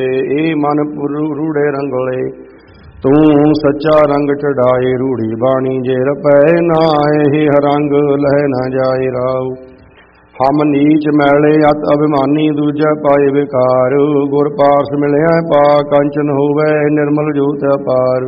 ਇਹ ਮਨ ਰੂੜੇ ਰੰਗਲੇ ਤੂੰ ਸੱਚਾ ਰੰਗ ਚੜਾਏ ਰੂੜੀ ਬਾਣੀ ਜੇ ਰਪੈ ਨਾ ਇਹ ਰੰਗ ਲਹਿ ਨਾ ਜਾਏ ਰਾਉ ਹਮ ਨੀਚ ਮੈਲੇ ਅਤ ਅਭਿਮਾਨੀ ਦੂਜਾ ਪਾਏ ਵਿਕਾਰ ਗੁਰ ਪਾਸ ਮਿਲਿਆ ਪਾ ਕੰਚਨ ਹੋਵੇ ਨਿਰਮਲ ਜੋਤ ਅਪਾਰ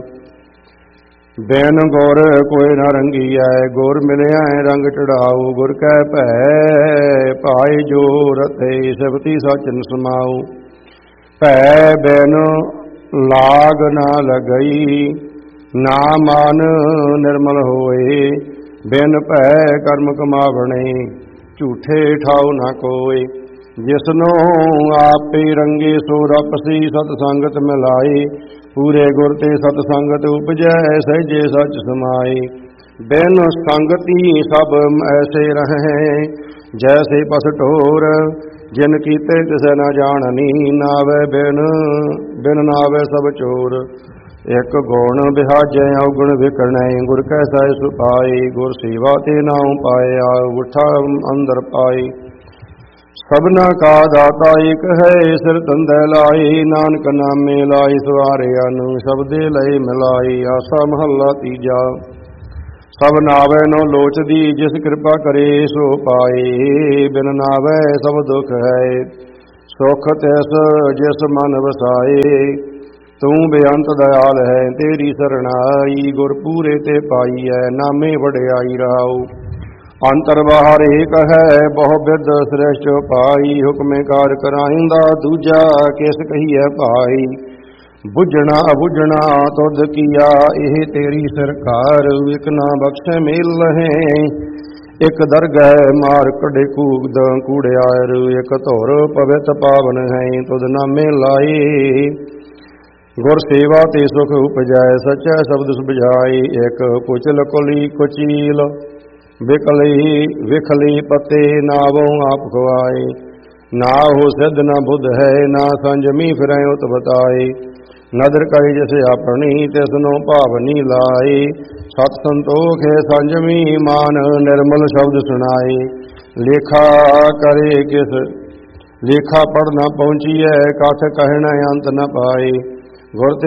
ਬੈਨ ਗੁਰ ਕੋਈ ਨਾ ਰੰਗੀਐ ਗੁਰ ਮਿਲਿਆ ਰੰਗ ਚੜਾਉ ਗੁਰ ਕੈ ਭੈ ਭਾਈ ਜੋ ਰਤੇ ਸਬਤੀ ਸਚਨ ਸਮਾਉ ਭੈ ਬੈਨ ਲਾਗ ਨਾ ਲਗਈ ਨਾ ਮਨ ਨਿਰਮਲ ਹੋਏ ਬਿਨ ਭੈ ਕਰਮ ਕਮਾਵਣੇ ਝੂਠੇ ਠਾਉ ਨਾ ਕੋਏ ਜਿਸਨੂੰ ਆਪੇ ਰੰਗੇ ਸੋ ਰਪਸੀ ਸਤ ਸੰਗਤ ਮਿਲਾਏ ਪੂਰੇ ਗੁਰ ਤੇ ਸਤ ਸੰਗਤ ਉਪਜੈ ਸਹਿਜੇ ਸਚ ਸਮਾਏ ਬਿਨ ਸੰਗਤੀ ਸਭ ਐਸੇ ਰਹੇ ਜੈਸੇ ਪਸ ਢੋਰ ਜਿਨ ਕੀਤੇ ਤਿਸੈ ਨਾ ਜਾਣਨੀ ਨਾਵੇ ਬਿਨ ਨਾਵੇ ਸਭ ਚੋਰ ਇੱਕ ਗੁਣ ਬਿਹਾਜੈ ਔਗੁਣ ਵਿਕਰਣੈ ਗੁਰ ਕੈ ਸਹਿ ਸੁਪਾਈ ਗੁਰ ਸੇਵਾ ਤੇ ਨਾਉ ਪਾਇਆ ਉਠਾ ਅੰਦਰ ਪਾਈ ਸਭਨਾ ਕਾ ਦਾਤਾ ਏਕ ਹੈ ਸਿਰ ਤੰਦੈ ਲਾਈ ਨਾਨਕ ਨਾਮੇ ਲਾਈ ਸਵਾਰਿਆ ਨੂੰ ਸਬਦੇ ਲਈ ਮਿਲਾਈ ਆਸਾ ਮਹੱਲਾ ਤੀਜਾ ਸਭ ਨਾਵੇ ਨੋ ਲੋਚਦੀ ਜਿਸ ਕਿਰਪਾ ਕਰੇ ਸੋ ਪਾਏ ਬਿਨ ਨਾਵੇ ਸਭ ਦੁਖ ਹੈ ਸੁਖ ਤਿਸ ਜਿਸ ਮਨ ਵਸਾਏ ਤੂੰ ਬੇਅੰਤ ਦਇਆਲ ਹੈ ਤੇਰੀ ਸਰਣਾਈ ਗੁਰ ਪੂਰੇ ਤੇ ਪਾਈ ਹੈ ਨਾਮੇ ਵਡਿਆਈ ਰਾਉ ਅੰਤਰ ਬਾਹਰ ਏਕ ਹੈ ਬਹੁ ਬਿਦ ਸ੍ਰੇਸ਼ਟ ਪਾਈ ਹੁਕਮੇ ਕਾਰ ਕਰਾਇੰਦਾ ਦੂਜਾ ਕਿਸ ਕਹੀਐ ਭਾਈ ਬੁੱਝਣਾ ਅਬੁੱਝਣਾ ਤੁਧ ਕੀਆ ਇਹ ਤੇਰੀ ਸਰਕਾਰ ਇਕ ਨਾ ਬਖਸ਼ੈ ਮੇਲ ਲਹੇ ਇਕ ਦਰਗਹਿ ਮਾਰ ਕੱਢੇ ਕੂਗਦ ਕੂੜਿਆਰ ਇਕ ਧੁਰ ਪਵਿੱਤ ਪਾਵਨ ਹੈ ਤੁਧ ਨਾਮੇ ਲਾਏ ਗੁਰ ਸੇਵਾ ਤੇ ਸੁਖ ਉਪਜੈ ਸਚੈ ਸ਼ਬਦ ਸੁਭਜਾਈ ਇਕ ਕੁਚਲ ਕੁਲੀ ਕੁਚੀਲ ਵਿਖਲੀ ਪਤੇ ਨਾਵੋਂ ਆਪ ਖਵਾਏ ਨਾ ਹੋ ਸਿੱਧ ਨਾ ਬੁੱਧ ਹੈ ਨਾ ਸੰਜਮੀ ਫਿਰੈ ਉਤ ਬਤਾਏ ਨਦਰ ਕਰੀ ਜਿਸ ਆਪਣੀ ਤਿਸਨੋਂ ਭਾਵਨੀ ਲਾਏ ਸਤ ਸੰਤੋਖ ਹੈ ਸੰਜਮੀ ਮਾਨ ਨਿਰਮਲ ਸ਼ਬਦ ਸੁਣਾਏ ਲੇਖਾ ਕਰੇ ਕਿਸ ਲੇਖਾ ਪੜ ਨਾ ਪਹੁੰਚੀਐ ਕਥ ਕਹਿਣਾ ਅੰਤ ਨ ਪਾਏ ਗੁਰ